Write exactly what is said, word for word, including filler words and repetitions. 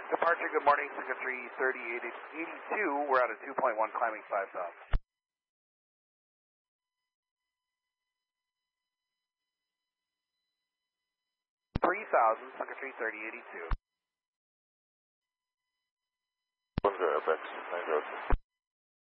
Departure, good morning, Sunka three thirty eighty-two. We're out at two point one, climbing five thousand. three thousand, Sunka three thirty eighty-two. One zero, Bex, nine zero two.